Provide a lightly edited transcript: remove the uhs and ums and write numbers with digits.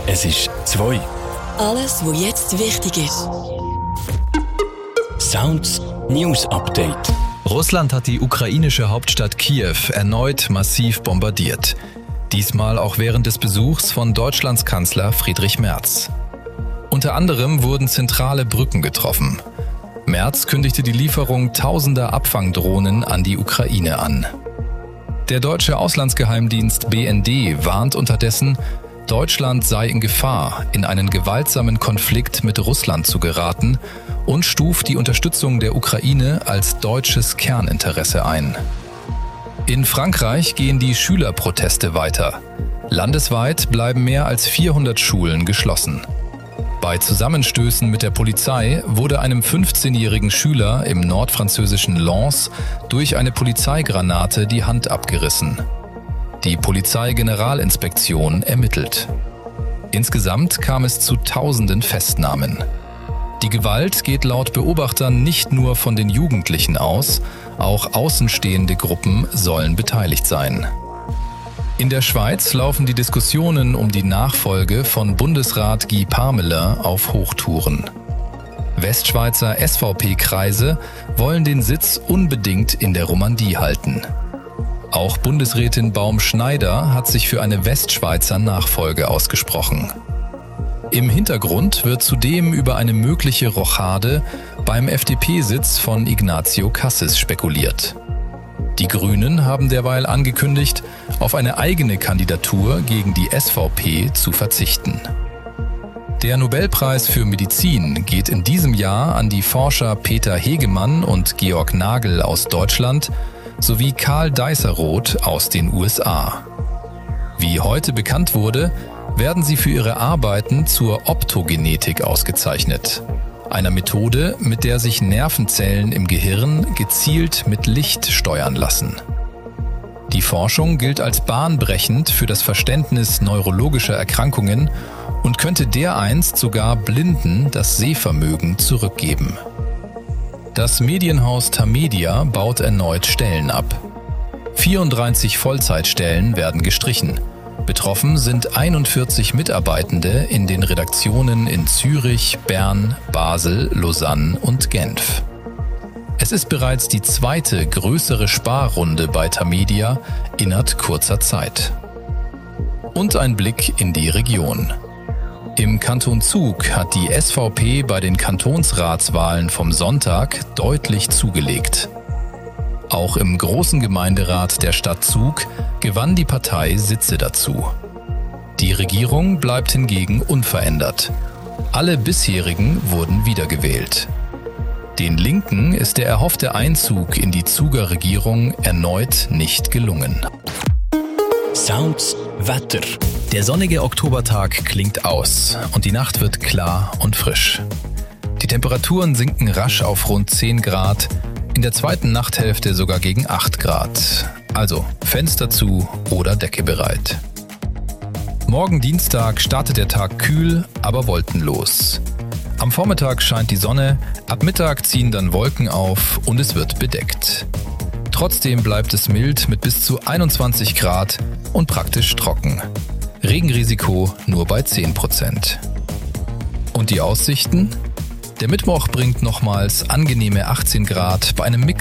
Es ist 2. Alles, was jetzt wichtig ist. Sounds News Update. Russland hat die ukrainische Hauptstadt Kiew erneut massiv bombardiert. Diesmal auch während des Besuchs von Deutschlands Kanzler Friedrich Merz. Unter anderem wurden zentrale Brücken getroffen. Merz kündigte die Lieferung tausender Abfangdrohnen an die Ukraine an. Der deutsche Auslandsgeheimdienst BND warnt unterdessen, Deutschland sei in Gefahr, in einen gewaltsamen Konflikt mit Russland zu geraten und stuft die Unterstützung der Ukraine als deutsches Kerninteresse ein. In Frankreich gehen die Schülerproteste weiter. Landesweit bleiben mehr als 400 Schulen geschlossen. Bei Zusammenstößen mit der Polizei wurde einem 15-jährigen Schüler im nordfranzösischen Lens durch eine Polizeigranate die Hand abgerissen. Die Polizeigeneralinspektion ermittelt. Insgesamt kam es zu tausenden Festnahmen. Die Gewalt geht laut Beobachtern nicht nur von den Jugendlichen aus, auch außenstehende Gruppen sollen beteiligt sein. In der Schweiz laufen die Diskussionen um die Nachfolge von Bundesrat Guy Parmelin auf Hochtouren. Westschweizer SVP-Kreise wollen den Sitz unbedingt in der Romandie halten. Auch Bundesrätin Baum-Schneider hat sich für eine Westschweizer Nachfolge ausgesprochen. Im Hintergrund wird zudem über eine mögliche Rochade beim FDP-Sitz von Ignazio Cassis spekuliert. Die Grünen haben derweil angekündigt, auf eine eigene Kandidatur gegen die SVP zu verzichten. Der Nobelpreis für Medizin geht in diesem Jahr an die Forscher Peter Hegemann und Georg Nagel aus Deutschland sowie Karl Deißeroth aus den USA. Wie heute bekannt wurde, werden sie für ihre Arbeiten zur Optogenetik ausgezeichnet, einer Methode, mit der sich Nervenzellen im Gehirn gezielt mit Licht steuern lassen. Die Forschung gilt als bahnbrechend für das Verständnis neurologischer Erkrankungen und könnte dereinst sogar Blinden das Sehvermögen zurückgeben. Das Medienhaus Tamedia baut erneut Stellen ab. 34 Vollzeitstellen werden gestrichen. Betroffen sind 41 Mitarbeitende in den Redaktionen in Zürich, Bern, Basel, Lausanne und Genf. Es ist bereits die zweite größere Sparrunde bei Tamedia innerhalb kurzer Zeit. Und ein Blick in die Region. Im Kanton Zug hat die SVP bei den Kantonsratswahlen vom Sonntag deutlich zugelegt. Auch im großen Gemeinderat der Stadt Zug gewann die Partei Sitze dazu. Die Regierung bleibt hingegen unverändert. Alle bisherigen wurden wiedergewählt. Den Linken ist der erhoffte Einzug in die Zuger Regierung erneut nicht gelungen. Sounds Wetter. Der sonnige Oktobertag klingt aus und die Nacht wird klar und frisch. Die Temperaturen sinken rasch auf rund 10 Grad, in der zweiten Nachthälfte sogar gegen 8 Grad. Also Fenster zu oder Decke bereit. Morgen Dienstag startet der Tag kühl, aber wolkenlos. Am Vormittag scheint die Sonne, ab Mittag ziehen dann Wolken auf und es wird bedeckt. Trotzdem bleibt es mild mit bis zu 21 Grad und praktisch trocken. Regenrisiko nur bei 10%. Und die Aussichten? Der Mittwoch bringt nochmals angenehme 18 Grad bei einem Mix